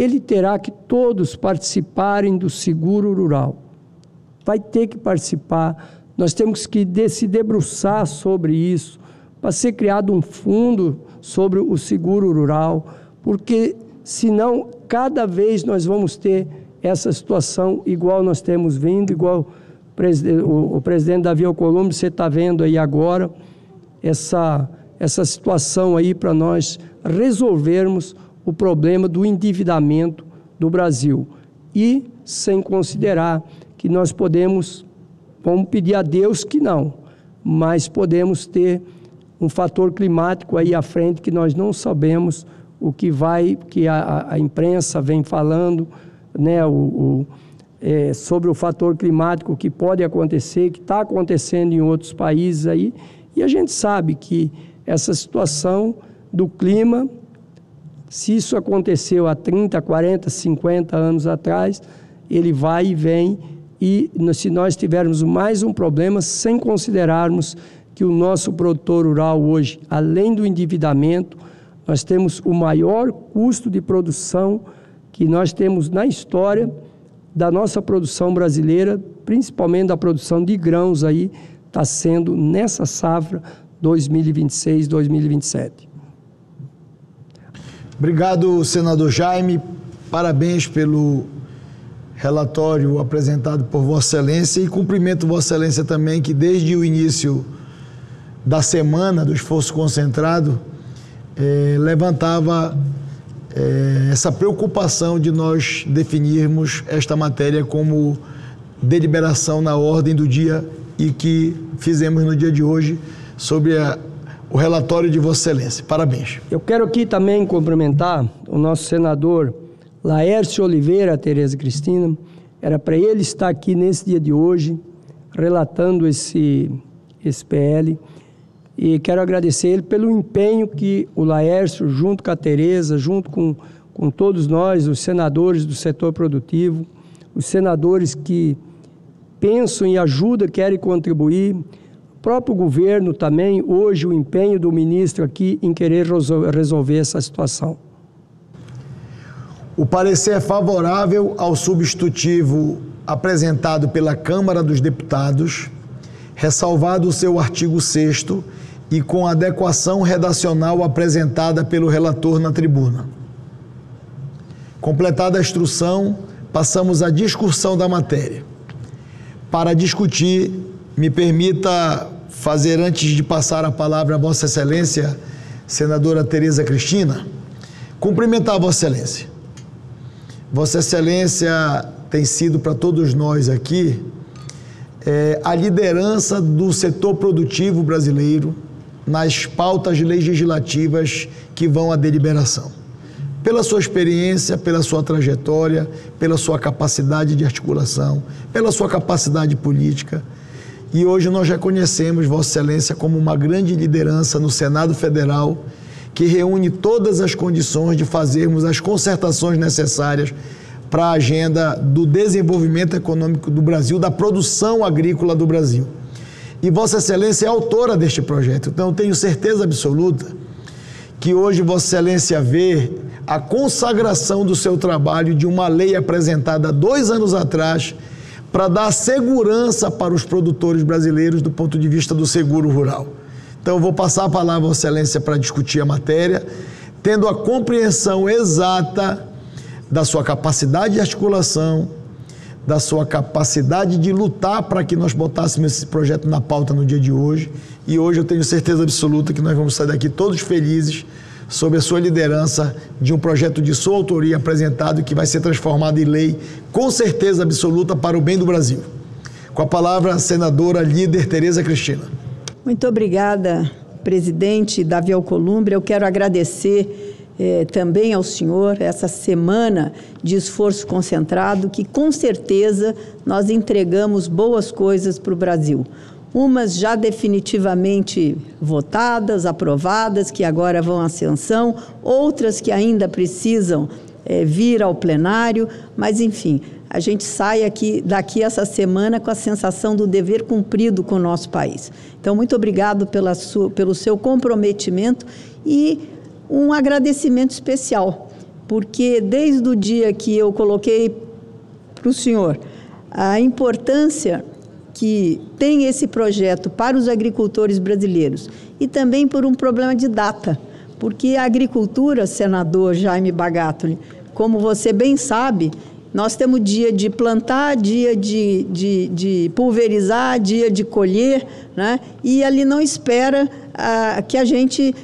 ele terá que todos participarem do seguro rural. Vai ter que participar, nós temos que se debruçar sobre isso, para ser criado um fundo sobre o seguro rural, porque senão cada vez nós vamos ter essa situação igual nós temos vindo, igual o presidente Davi Alcolumbre, você está vendo aí agora, essa situação aí para nós resolvermos o problema do endividamento do Brasil. E sem considerar que nós vamos pedir a Deus que não, mas podemos ter um fator climático aí à frente que nós não sabemos o que a imprensa vem falando, né, sobre o fator climático que pode acontecer, que está acontecendo em outros países aí, e a gente sabe que essa situação do clima, se isso aconteceu há 30, 40, 50 anos atrás, ele vai e vem, e se nós tivermos mais um problema, sem considerarmos que o nosso produtor rural hoje, além do endividamento, nós temos o maior custo de produção que nós temos na história da nossa produção brasileira, principalmente da produção de grãos aí, está sendo nessa safra 2026, 2027. Obrigado, senador Jaime. Parabéns pelo relatório apresentado por Vossa Excelência e cumprimento Vossa Excelência também que desde o início da semana do esforço concentrado levantava essa preocupação de nós definirmos esta matéria como deliberação na ordem do dia e que fizemos no dia de hoje sobre o relatório de Vossa Excelência. Parabéns. Eu quero aqui também cumprimentar o nosso senador Laércio Oliveira, Tereza Cristina. Era para ele estar aqui nesse dia de hoje, relatando esse PL. E quero agradecer ele pelo empenho que o Laércio, junto com a Tereza, junto com todos nós, os senadores do setor produtivo, os senadores que pensam em ajuda, querem contribuir, o próprio governo também, hoje o empenho do ministro aqui em querer resolver essa situação. O parecer é favorável ao substitutivo apresentado pela Câmara dos Deputados, ressalvado o seu artigo 6º e com adequação redacional apresentada pelo relator na tribuna. Completada a instrução, passamos à discussão da matéria. Para discutir, me permita fazer, antes de passar a palavra a Vossa Excelência, senadora Tereza Cristina, cumprimentar a Vossa Excelência. Vossa Excelência tem sido para todos nós aqui a liderança do setor produtivo brasileiro nas pautas legislativas que vão à deliberação. Pela sua experiência, pela sua trajetória, pela sua capacidade de articulação, pela sua capacidade política. E hoje nós já conhecemos Vossa Excelência como uma grande liderança no Senado Federal, que reúne todas as condições de fazermos as concertações necessárias para a agenda do desenvolvimento econômico do Brasil, da produção agrícola do Brasil. E Vossa Excelência é autora deste projeto, então eu tenho certeza absoluta que hoje Vossa Excelência vê a consagração do seu trabalho de uma lei apresentada 2 anos atrás para dar segurança para os produtores brasileiros do ponto de vista do seguro rural. Então eu vou passar a palavra a Vossa Excelência para discutir a matéria, tendo a compreensão exata da sua capacidade de articulação, da sua capacidade de lutar para que nós botássemos esse projeto na pauta no dia de hoje. E hoje eu tenho certeza absoluta que nós vamos sair daqui todos felizes sob a sua liderança de um projeto de sua autoria apresentado e que vai ser transformado em lei, com certeza absoluta, para o bem do Brasil. Com a palavra, a senadora líder Tereza Cristina. Muito obrigada, presidente Davi Alcolumbre. Eu quero agradecer também ao senhor essa semana de esforço concentrado, que com certeza nós entregamos boas coisas para o Brasil. Umas já definitivamente votadas, aprovadas, que agora vão à sanção, outras que ainda precisam vir ao plenário, mas enfim, a gente sai daqui essa semana com a sensação do dever cumprido com o nosso país. Então, muito obrigado pelo seu comprometimento e um agradecimento especial, porque desde o dia que eu coloquei para o senhor a importância que tem esse projeto para os agricultores brasileiros e também por um problema de data, porque a agricultura, senador Jaime Bagatoli, como você bem sabe, nós temos dia de plantar, dia de pulverizar, dia de colher, né? E ali não espera que a gente,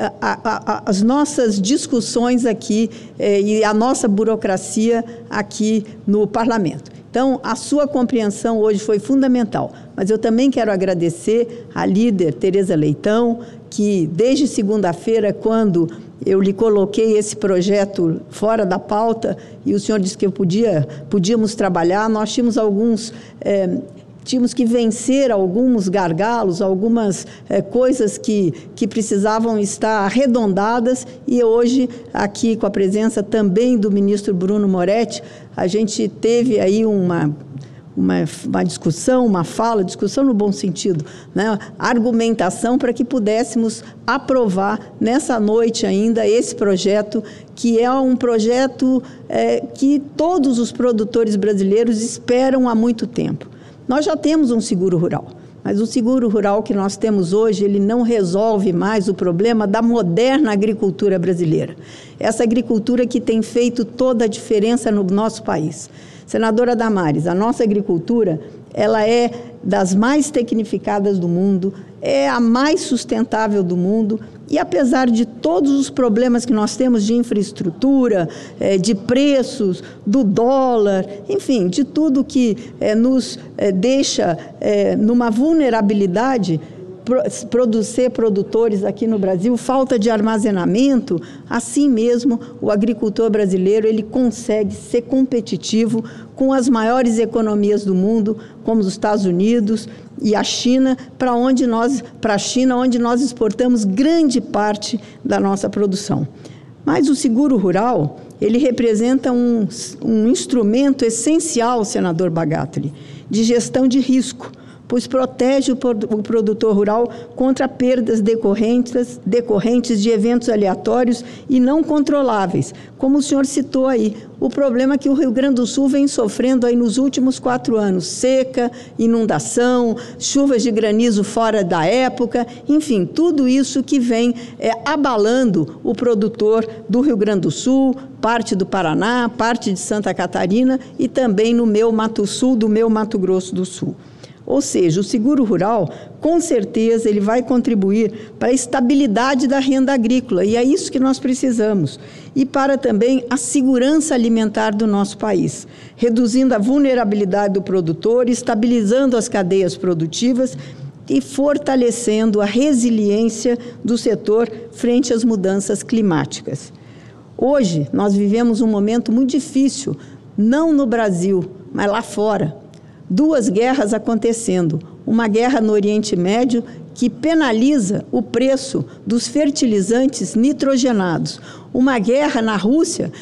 as nossas discussões aqui e a nossa burocracia aqui no Parlamento. Então, a sua compreensão hoje foi fundamental, mas eu também quero agradecer à líder Tereza Leitão, que desde segunda-feira, quando eu lhe coloquei esse projeto fora da pauta e o senhor disse que podíamos trabalhar, nós tínhamos tínhamos que vencer alguns gargalos, algumas coisas que precisavam estar arredondadas, e hoje, aqui com a presença também do ministro Bruno Moretti, a gente teve aí uma discussão, discussão no bom sentido, né? Argumentação para que pudéssemos aprovar nessa noite ainda esse projeto, que é um projeto que todos os produtores brasileiros esperam há muito tempo. Nós já temos um seguro rural, mas o seguro rural que nós temos hoje, ele não resolve mais o problema da moderna agricultura brasileira. Essa agricultura que tem feito toda a diferença no nosso país. Senadora Damares, a nossa agricultura, ela é das mais tecnificadas do mundo, é a mais sustentável do mundo, e apesar de todos os problemas que nós temos de infraestrutura, de preços, do dólar, enfim, de tudo que nos deixa numa vulnerabilidade, ser produtores aqui no Brasil, falta de armazenamento, assim mesmo o agricultor brasileiro ele consegue ser competitivo com as maiores economias do mundo, como os Estados Unidos e a China, para a China, onde nós exportamos grande parte da nossa produção. Mas o seguro rural, ele representa um instrumento essencial, senador Bagatoli, de gestão de risco, pois protege o produtor rural contra perdas decorrentes de eventos aleatórios e não controláveis, como o senhor citou aí, o problema que o Rio Grande do Sul vem sofrendo aí nos últimos 4 anos, seca, inundação, chuvas de granizo fora da época, enfim, tudo isso que vem abalando o produtor do Rio Grande do Sul, parte do Paraná, parte de Santa Catarina e também no meu Mato Sul, do meu Mato Grosso do Sul. Ou seja, o seguro rural, com certeza, ele vai contribuir para a estabilidade da renda agrícola, e é isso que nós precisamos, e para também a segurança alimentar do nosso país, reduzindo a vulnerabilidade do produtor, estabilizando as cadeias produtivas e fortalecendo a resiliência do setor frente às mudanças climáticas. Hoje, nós vivemos um momento muito difícil, não no Brasil, mas lá fora. 2 guerras acontecendo, uma guerra no Oriente Médio que penaliza o preço dos fertilizantes nitrogenados, uma guerra na Rússia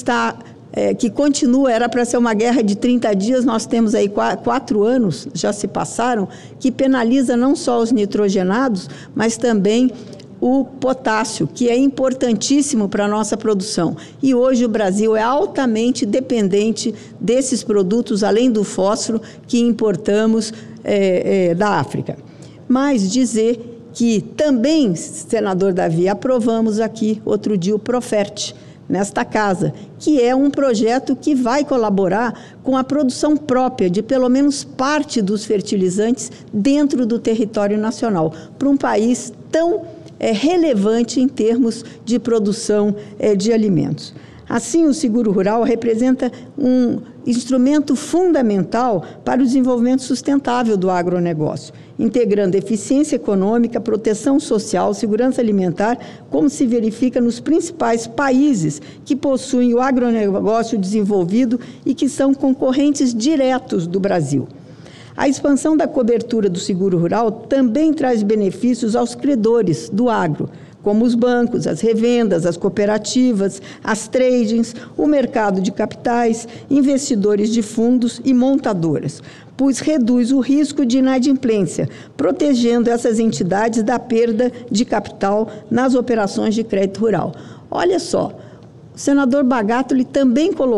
que continua, era para ser uma guerra de 30 dias, nós temos aí 4 anos, já se passaram, que penaliza não só os nitrogenados, mas também o potássio, que é importantíssimo para a nossa produção. E hoje o Brasil é altamente dependente desses produtos, além do fósforo, que importamos da África. Mas dizer que também, senador Davi, aprovamos aqui outro dia o Profert, nesta casa, que é um projeto que vai colaborar com a produção própria de pelo menos parte dos fertilizantes dentro do território nacional, para um país tão relevante em termos de produção de alimentos. Assim, o seguro rural representa um instrumento fundamental para o desenvolvimento sustentável do agronegócio, integrando eficiência econômica, proteção social, segurança alimentar, como se verifica nos principais países que possuem o agronegócio desenvolvido e que são concorrentes diretos do Brasil. A expansão da cobertura do seguro rural também traz benefícios aos credores do agro, como os bancos, as revendas, as cooperativas, as tradings, o mercado de capitais, investidores de fundos e montadoras, pois reduz o risco de inadimplência, protegendo essas entidades da perda de capital nas operações de crédito rural. Olha só, O senador Bagattoli também colocou